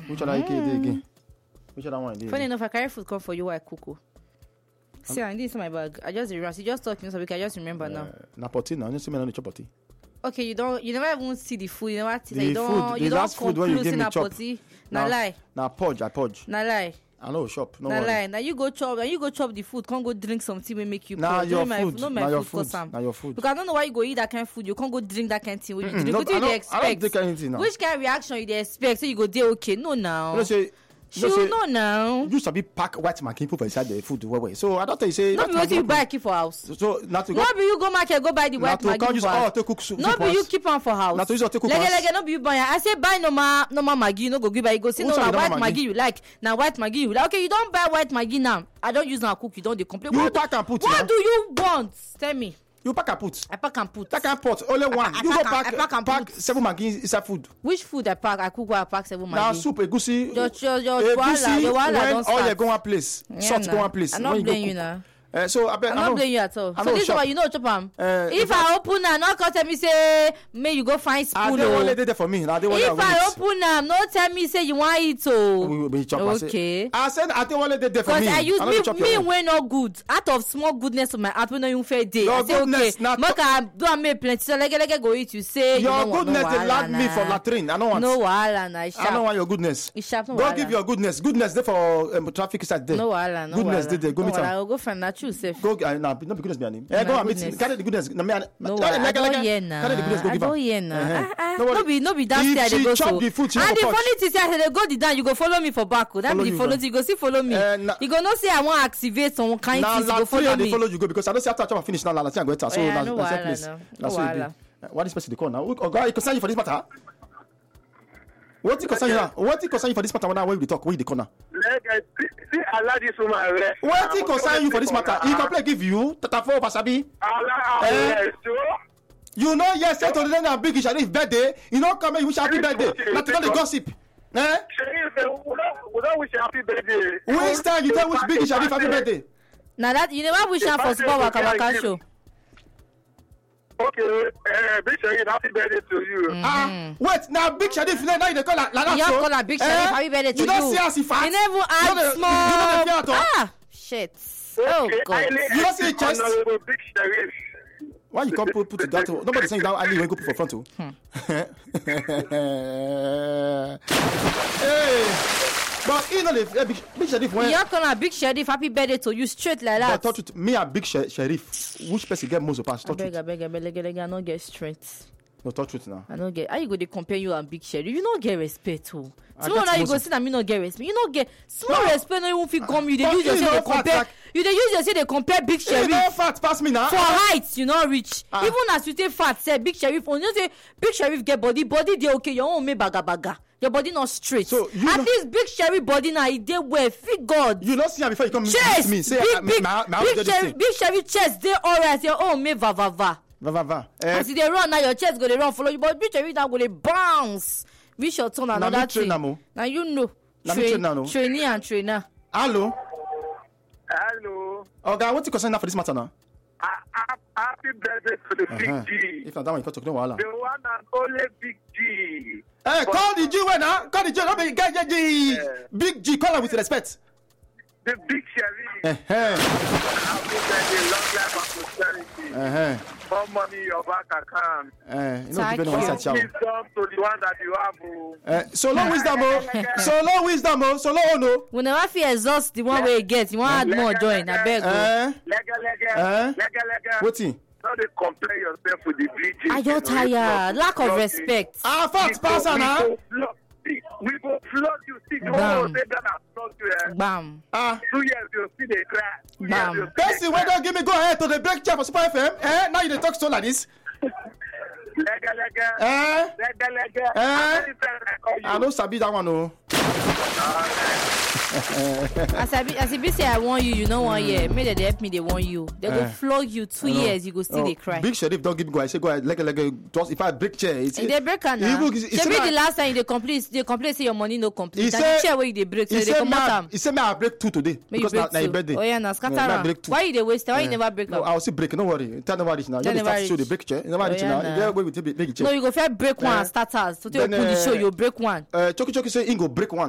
Which one I eat again? Which other one? Funny enough, I carry food come for you while I cook. See, I didn't see my bag. I just remember. You just talking so I just remember now. Napoti now. You see me on the chopati. Okay, you never even see the food. You never see. You don't food when you give me chop. Na lie. Na purge. Na lie. I know shop. No na worry. lie. Now you go chop the food. Can't go drink something will make you poor. Nah, your my food. No, my Nah, food. Now your food. Because I don't know why you go eat that kind of food. You can't go drink that kind of thing. What you drink? No, What do you expect? I don't take anything now. Which kind of reaction you dey expect? So you go dey okay? No, now. You say. No, now. You should be pack white Maggi put inside the food way. So I don't think you say. No, be what you buy keep for house. So not to go. No, be you go market go buy the white Maggi for house. To cook soup. No, be you keep on for house. Not to use to cook. Like, no be you buy. I say buy normal Maggi. You no go give buy. You go see no white Maggi you like. Now white Maggi you like. Okay, you don't buy white Maggi now. I don't use now cook. You don't dey complain. You pack and put. What do you want? Tell me. You pack and put. I pack and put. Pack and put. Only one. You go pack 7 Maggi inside food. Which food I pack? I cook. I pack 7 Maggi. Now soup, egusi. The one when all they go one place, salt go one place. I'm not blaming you now. So I'm not blaming you at all. So this is why you know chop am. If I open am, not come tell me say may you go find spoon. They only there for me. If I open am, no tell me say you want eat we chop. Okay. I said I think only there for me. Because I use me when not good. Out of small goodness of my heart, when you fair day. I say okay. Make I do am make plenty. So like go eat. You say your goodness they land me for latrine. I don't want. No wahala na. I don't want your goodness. Don't give your goodness. Goodness there for traffic side there. No wahala. No goodness there. Go meet am. I will go find that you safe. Go. No be goodness be name. Go and meet. Carry the goodness. No, I don't hear now. Carry the goodness. Go give am. No be downstairs they go so. And the funny thing say they go the down. You go follow me for back. That be the follow. You go see follow me. You go not say I want activate some kind things. You go follow me. Follow you go because I don't see after I finish now. I go enter. So no wahala. What is person they call now? Oga, you concern you for this matter? What you concern you now? What you concern you for this matter when we talk? Where the corner? See, Allah this woman. What you concern you for this matter? He complain give you Tatafo Basabi. Allah, you know yes, say to the na big Sharif birthday. You know come and wish happy birthday. Not to the gossip. Sharif, we don't wish happy birthday. Which time you tell which big Sharif happy birthday? Now that you never wish her for Super Waka show. Okay, Big Sharif, happy birthday to you. Wait, now Big Sharif, now you call her like that. You call her Big Sharif, happy birthday to you. You don't see her see fat. You never add small. Shit. Oh God. You don't see chest. Big Sharif. Why you can't put it down to nobody saying that Ali when you go put for front to. Hey. But you know the Big Sharif when you call her Big Sharif, happy birthday to you straight like that. But talk to me and Big Sharif, which person get most of us? I beg, I don't get strength. No, talk truth now. I don't get. How you go to compare you and Big Sharif? You don't get respect too. Tomorrow now you go see that me not get respect. You don't get small respect. No, you won't feel gum. You they use yourself to compare. You they use yourself to compare Big Sharif. You know fat pass me now. For height, you not reach. Even as you take fat, say Big Sharif. You know say Big Sharif get body they okay. Your own me baga. Your body not straight. So at least Big Sharif body now it dey well. Fit God. You not see her before you come chest, meet me. Say Big Sharif chest dey alright. Your own me va. Va. As they run now, your chest go they run follow you, but Big Sharif now go they bounce. Reach your turn another thing. Now you know. Trainee and trainer. Hello. Okay, what you concern now for this matter now? Happy birthday to the Big G. If not that one, you can't talk no wahala. The one and only Big G. Hey, call the G when now. Call the G. Don't be get G. Big G. Call her with respect. The Big Sharif. Happy birthday, long life and prosperity. More money in your bank account. You know, depending on what wisdom to the one that you have. So long wisdom, so long no. We never feel exhaust the one way you get. You want add more join. I beg Lega. What's he? Now they compare yourself with the BG. I don't tire. Lack of respect. Fat person, huh? We go flood you. See, you won't say that I flood you. Bam. 2 years you'll see the crash. Bam. Person, why don't give me go ahead to the break chair for Super FM? Now you talk so like this. Lega. I don't sabi that one, no. As I be say I want you know 1 year. Maybe they help me, they want you. They go flog you 2 years, you go still they cry. Big Sharif don't give me go. I say go ahead, like if I break chair, it's they break now. The last time they complain say your money no complete. That chair where they break, so they come out. He said me I break 2 today because now your birthday. Oh yeah, now scatter. Why you they waste? Why you never break up? No, I'll still break. No worry. Tell never reach now. You start show the break chair. You never reach now. You go with the break chair. No, you go first break one starters. So they open the show, you break one. Choki say he go break one.